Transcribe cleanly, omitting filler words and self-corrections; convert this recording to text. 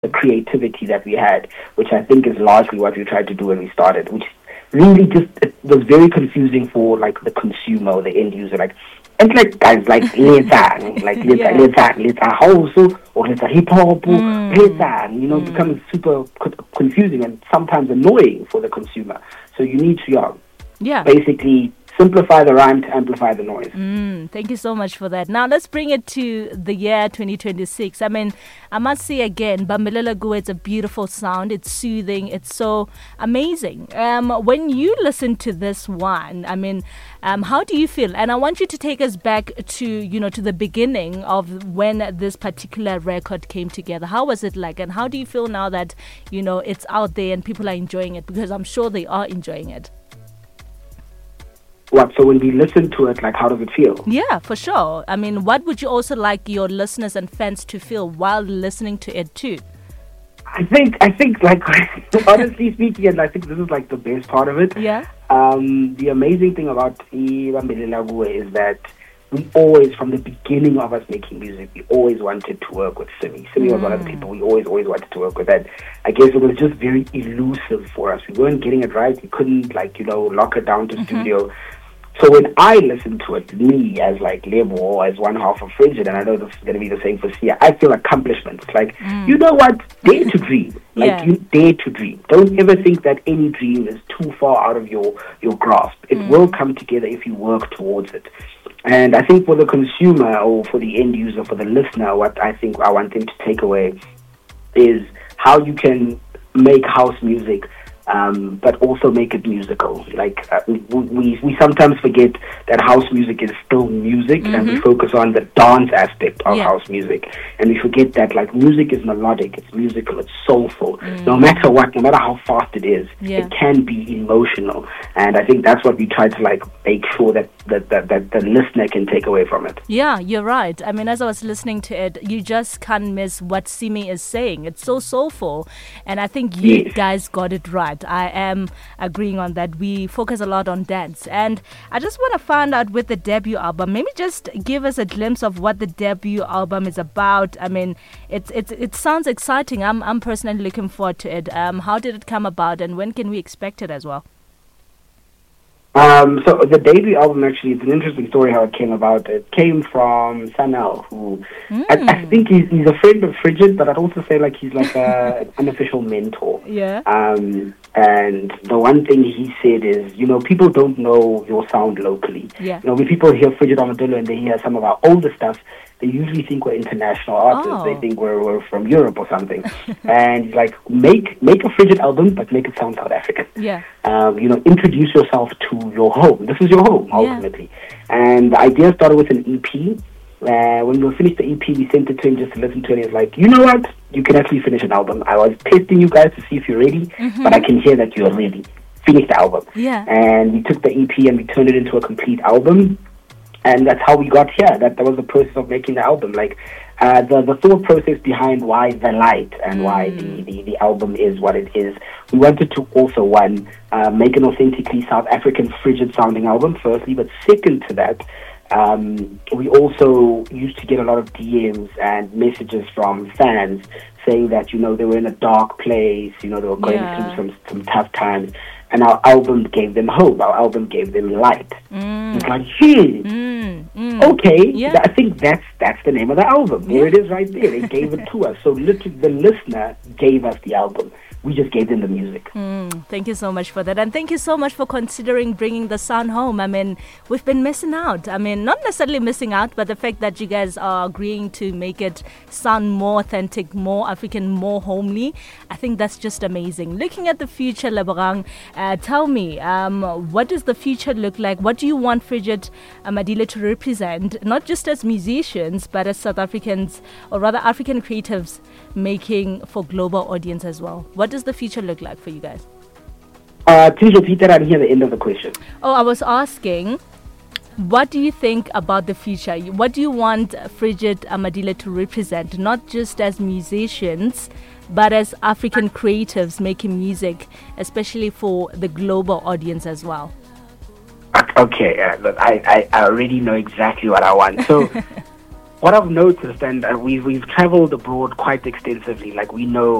the creativity that we had, which I think is largely what we tried to do when we started, which really just, it was very confusing for like the consumer or the end user. Like, it's like guys like let's house or let's hip hop, becomes super confusing and sometimes annoying for the consumer. So you need to basically simplify the rhyme to amplify the noise. Thank you so much for that. Now let's bring it to the year 2026. I mean, I must say again, Bambelela Guwe, it's a beautiful sound. It's soothing. It's so amazing. When you listen to this one, I mean, how do you feel? And I want you to take us back to, to the beginning of when this particular record came together. How was it like? And how do you feel now that, it's out there and people are enjoying it? Because I'm sure they are enjoying it. So when we listen to it, like, how does it feel? Yeah, for sure. I mean, what would you also like your listeners and fans to feel while listening to it too? I think, like, honestly speaking, and I think this is like the best part of it. Yeah. The amazing thing about Bambelela Guwe is that we always, from the beginning of us making music, we always wanted to work with Simi. Simi was one of the people we always wanted to work with. And I guess it was just very elusive for us. We weren't getting it right. We couldn't, lock it down to studio. So when I listen to it, me as like Lebo or as one half of Frigid, and I know this is going to be the same for Sia, I feel accomplishment. It's like, you know what? Dare to dream. You dare to dream. Don't ever think that any dream is too far out of your grasp. It will come together if you work towards it. And I think for the consumer or for the end user, for the listener, what I think I want them to take away is how you can make house music, but also make it musical. We sometimes forget that house music is still music, and we focus on the dance aspect of house music, and we forget that music is melodic, it's musical, it's soulful. No matter what, no matter how fast it is, it can be emotional, and I think that's what we try to make sure that the listener can take away from it. Yeah, you're right. I mean, as I was listening to it, you just can't miss what Simi is saying. It's so soulful, and I think you guys got it right. I am agreeing on that. We focus a lot on dance, and I just want to find out with the debut album, maybe just give us a glimpse of what the debut album is about. I mean, it sounds exciting. I'm personally looking forward to it. How did it come about, and when can we expect it as well? So the debut album, actually, it's an interesting story how it came about. It came from Sanel, who I think he's a friend of Frigid, but I'd also say he's like an unofficial mentor. Yeah. And the one thing he said is, people don't know your sound locally. Yeah. When people hear Frigid Armadillo and they hear some of our older stuff, they usually think we're international artists. Oh. They think we're from Europe or something. And he's like, make a Frigid album, but make it sound South African. Yeah. Introduce yourself to your home. This is your home, ultimately. And the idea started with an EP. When we finished the EP, we sent it to him just to listen to it. And he's like, you know what? You can actually finish an album. I was testing you guys to see if you're ready, but I can hear that you're ready. Finish the album. Yeah. And we took the EP and we turned it into a complete album. And that's how we got here. That was the process of making the album. The thought process behind why The Light and why the album is what it is. We wanted to also, make an authentically South African Frigid sounding album, firstly, but second to that, we also used to get a lot of DMs and messages from fans saying that, they were in a dark place, they were going through some tough times. And our album gave them hope. Our album gave them light. It's like, okay. Yeah. I think that's the name of the album. There it is right there. They gave it to us. So the listener gave us the album. We just gave them the music. Thank you so much for that. And thank you so much for considering bringing the sound home. I mean, we've been missing out. I mean, not necessarily missing out, but the fact that you guys are agreeing to make it sound more authentic, more African, more homely, I think that's just amazing. Looking at the future, Lebogang, tell me, what does the future look like? What do you want Frigid Madile to represent, not just as musicians, but as South Africans, or rather African creatives making for global audience as well? What does the future look like for you guys? Please repeat that. I didn't hear the end of the question. Oh, I was asking, what do you think about the future? What do you want Frigid Madile to represent, not just as musicians, but as African creatives making music, especially for the global audience as well? Okay, look, I already know exactly what I want. So what I've noticed, and we've traveled abroad quite extensively. Like, we know